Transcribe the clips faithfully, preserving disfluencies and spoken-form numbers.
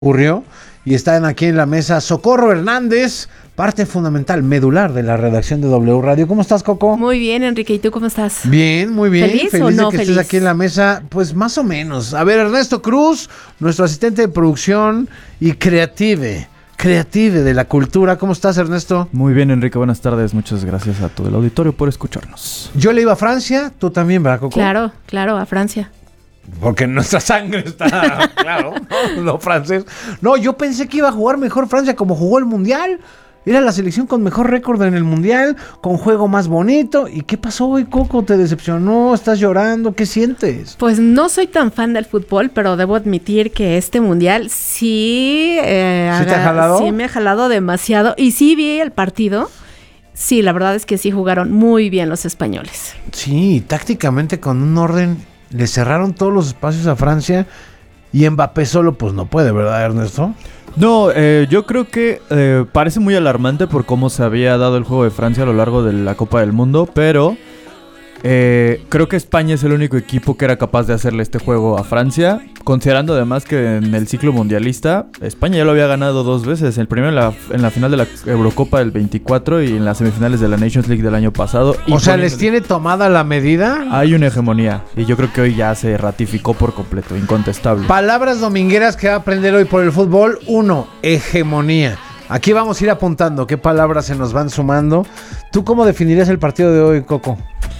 ocurrió y están aquí en la mesa Socorro Hernández, parte fundamental, medular de la redacción de W Radio. ¿Cómo estás, Coco? Muy bien, Enrique, ¿y tú cómo estás? Bien, muy bien. ¿Feliz, feliz o de no que feliz? estés aquí en la mesa, pues más o menos. A ver, Ernesto Cruz, nuestro asistente de producción y creative, creative de la cultura. ¿Cómo estás, Ernesto? Muy bien, Enrique, buenas tardes. Muchas gracias a todo el auditorio por escucharnos. Yo le iba a Francia, tú también, ¿verdad, Coco? Claro, claro, a Francia. Porque nuestra sangre está, claro, no, no francés. No, yo pensé que iba a jugar mejor Francia como jugó el Mundial. Era la selección con mejor récord en el Mundial, con juego más bonito. ¿Y qué pasó hoy, Coco? ¿Te decepcionó? ¿Estás llorando? ¿Qué sientes? Pues no soy tan fan del fútbol, pero debo admitir que este Mundial sí... Eh, ¿Sí te ha jalado? Sí me ha jalado demasiado. Y sí vi el partido. Sí, la verdad es que sí jugaron muy bien los españoles. Sí, tácticamente con un orden... Le cerraron todos los espacios a Francia y Mbappé solo pues no puede, ¿verdad, Ernesto? No, eh, yo creo que eh, parece muy alarmante por cómo se había dado el juego de Francia a lo largo de la Copa del Mundo, pero eh, creo que España es el único equipo que era capaz de hacerle este juego a Francia, considerando además que en el ciclo mundialista España ya lo había ganado dos veces, el primero en la, en la final de la Eurocopa del veinticuatro y en las semifinales de la Nations League del año pasado. O sea, ¿les tiene tomada la medida? Hay una hegemonía y yo creo que hoy ya se ratificó por completo, incontestable. Palabras domingueras que va a aprender hoy por el fútbol. Uno, hegemonía. Aquí vamos a ir apuntando qué palabras se nos van sumando. ¿Tú cómo definirías el partido de hoy, Coco?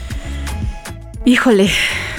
Híjole,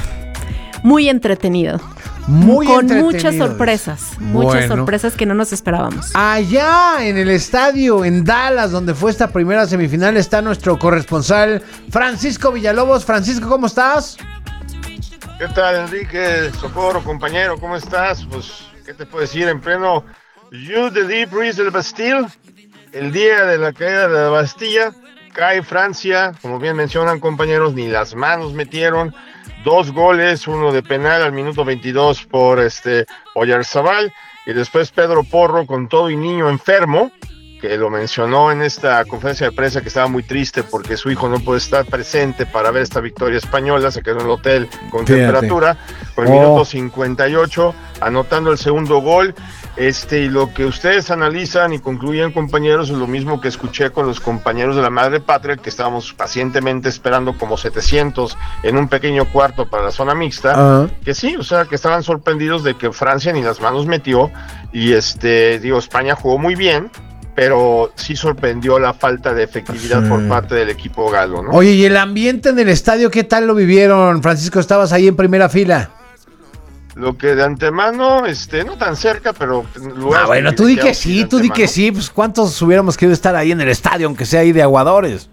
muy entretenido. Muy Con entretenido, muchas sorpresas, muchas Bueno. sorpresas que no nos esperábamos. Allá en el estadio, en Dallas, donde fue esta primera semifinal, está nuestro corresponsal Francisco Villalobos. Francisco, ¿cómo estás? ¿Qué tal, Enrique? Socorro, compañero, ¿cómo estás? Pues, ¿qué te puedo decir? En pleno Jour de Libres de la Bastille, el día de la caída de la Bastilla, cae Francia, como bien mencionan, compañeros, ni las manos metieron. Dos goles, uno de penal al minuto veintidós por este Oyarzabal y después Pedro Porro con todo y niño enfermo, que lo mencionó en esta conferencia de prensa que estaba muy triste porque su hijo no puede estar presente para ver esta victoria española, se quedó en el hotel con Fíjate. temperatura, con el Oh. minuto cincuenta y ocho, anotando el segundo gol. Este, y lo que ustedes analizan y concluyen, compañeros, es lo mismo que escuché con los compañeros de la Madre Patria, que estábamos pacientemente esperando como setecientos en un pequeño cuarto para la zona mixta, Ah. que sí, o sea, que estaban sorprendidos de que Francia ni las manos metió, y este, digo, España jugó muy bien, pero sí sorprendió la falta de efectividad Sí. por parte del equipo galo, ¿no? Oye, ¿y el ambiente en el estadio qué tal lo vivieron? Francisco, estabas ahí en primera fila. Lo que de antemano, este, no tan cerca, pero... Ah, bueno, tú di que sí, tú di que sí. Pues ¿cuántos hubiéramos querido estar ahí en el estadio, aunque sea ahí de aguadores?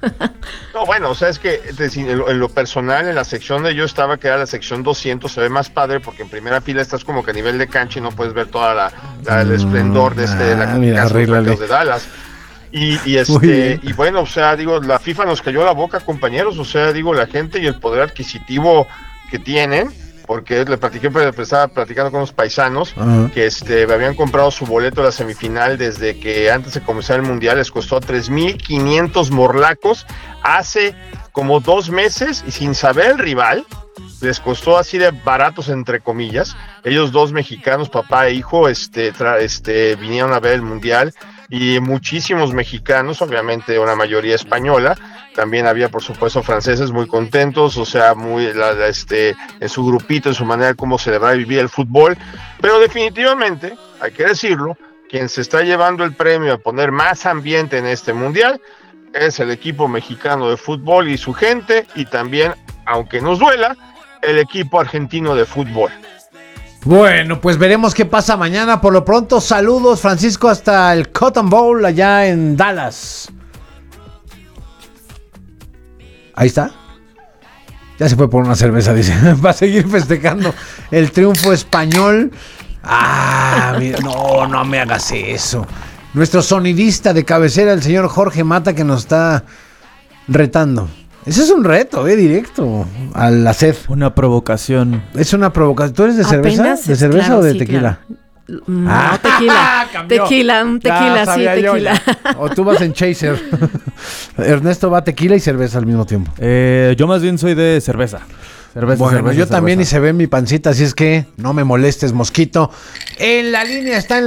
No, bueno, o sea, es que es decir, en, lo, en lo personal, en la sección de yo estaba, que era la sección doscientos, se ve más padre porque en primera fila estás como que a nivel de cancha y no puedes ver toda la, la- el esplendor de este de la Ah, mira, casa de los arréglale. Rayados de Dallas. Y, y Muy este bien. y bueno, o sea, digo, la FIFA nos cayó la boca, compañeros, o sea, digo, la gente y el poder adquisitivo que tienen, porque le platiqué, pero estaba platicando con unos paisanos Ajá. que este habían comprado su boleto de la semifinal desde que antes de comenzar el mundial, les costó tres mil quinientos morlacos hace como dos meses y sin saber el rival, les costó así de baratos entre comillas. Ellos dos mexicanos, papá e hijo, este, tra- este vinieron a ver el mundial y muchísimos mexicanos, obviamente una mayoría española. También había, por supuesto, franceses muy contentos, o sea, muy la, la, este, en su grupito, en su manera de cómo celebrar y vivir el fútbol. Pero definitivamente, hay que decirlo, quien se está llevando el premio a poner más ambiente en este mundial es el equipo mexicano de fútbol y su gente, y también, aunque nos duela, el equipo argentino de fútbol. Bueno, pues veremos qué pasa mañana. Por lo pronto, saludos, Francisco, hasta el Cotton Bowl allá en Dallas. Ahí está. Ya se fue por una cerveza, dice. Va a seguir festejando el triunfo español. Ah, mira, no, no me hagas eso. Nuestro sonidista de cabecera, el señor Jorge Mata, que nos está retando. Ese es un reto, eh, directo a la sed. Una provocación. Es una provocación. ¿Tú eres de cerveza? Apenas ¿De es- cerveza claro, o de sí, tequila? claro. No, Ah, tequila. cambió. Tequila, un Ya tequila, sí, sabía yo, tequila. ya. O tú vas en chaser. Ernesto va tequila y cerveza al mismo tiempo. Eh, yo más bien soy de cerveza. Cerveza, Bueno, cerveza, yo también cerveza. y se ve mi pancita, así es que no me molestes, mosquito. En la línea está en